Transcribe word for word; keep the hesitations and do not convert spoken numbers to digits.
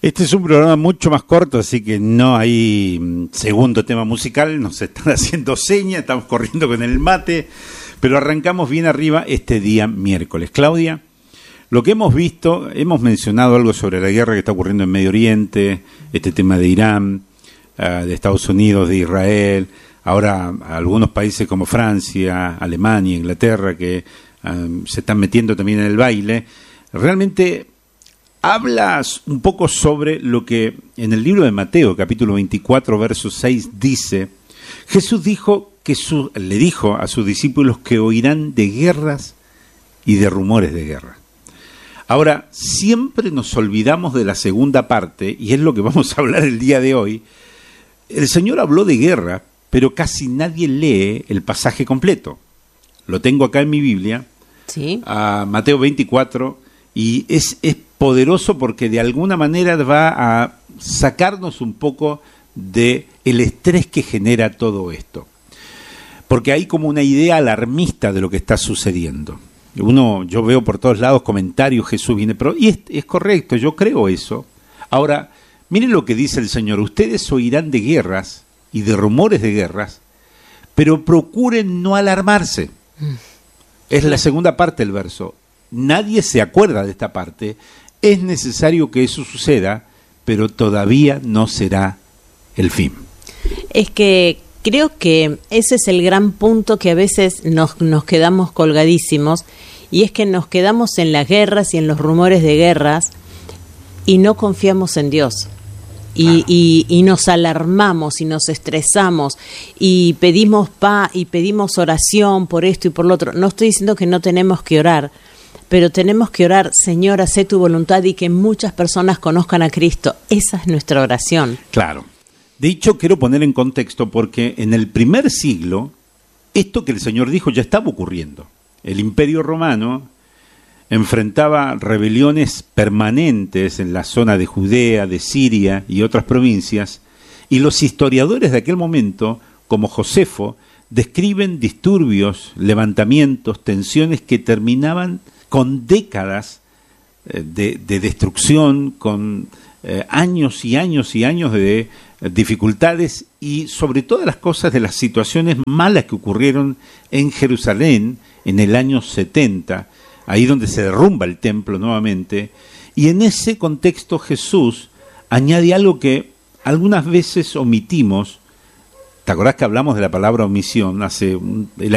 Este es un programa mucho más corto, así que no hay segundo tema musical, nos están haciendo señas, estamos corriendo con el mate, pero arrancamos bien arriba este día miércoles. Claudia, lo que hemos visto, hemos mencionado algo sobre la guerra que está ocurriendo en Medio Oriente, este tema de Irán, uh, de Estados Unidos, de Israel, ahora algunos países como Francia, Alemania, Inglaterra, que uh, se están metiendo también en el baile. Realmente hablas un poco sobre lo que en el libro de Mateo, capítulo veinticuatro, verso seis, dice: Jesús dijo que su, le dijo a sus discípulos que oirán de guerras y de rumores de guerra. Ahora, siempre nos olvidamos de la segunda parte, y es lo que vamos a hablar el día de hoy. El Señor habló de guerra, pero casi nadie lee el pasaje completo. Lo tengo acá en mi Biblia, ¿sí? A Mateo veinticuatro, y es, es poderoso porque de alguna manera va a sacarnos un poco de el estrés que genera todo esto. Porque hay como una idea alarmista de lo que está sucediendo. Uno, yo veo por todos lados comentarios, Jesús viene, pero y es, es correcto, yo creo eso. Ahora, miren lo que dice el Señor: ustedes oirán de guerras y de rumores de guerras, pero procuren no alarmarse. Mm. Es la segunda parte del verso. Nadie se acuerda de esta parte. Es necesario que eso suceda, pero todavía no será el fin. Es que creo que ese es el gran punto que a veces nos, nos quedamos colgadísimos, y es que nos quedamos en las guerras y en los rumores de guerras y no confiamos en Dios. Y, ah. y, y nos alarmamos y nos estresamos y pedimos paz y pedimos oración por esto y por lo otro. No estoy diciendo que no tenemos que orar, pero tenemos que orar: Señor, haz tu voluntad y que muchas personas conozcan a Cristo. Esa es nuestra oración. Claro. De hecho, quiero poner en contexto porque en el primer siglo, esto que el Señor dijo ya estaba ocurriendo. El Imperio Romano enfrentaba rebeliones permanentes en la zona de Judea, de Siria y otras provincias, y los historiadores de aquel momento, como Josefo, describen disturbios, levantamientos, tensiones que terminaban con décadas de, de destrucción, con eh, años y años y años de dificultades, y sobre todas las cosas de las situaciones malas que ocurrieron en Jerusalén en el año setenta, ahí donde se derrumba el templo nuevamente. Y en ese contexto Jesús añade algo que algunas veces omitimos. ¿Te acordás que hablamos de la palabra omisión hace un, el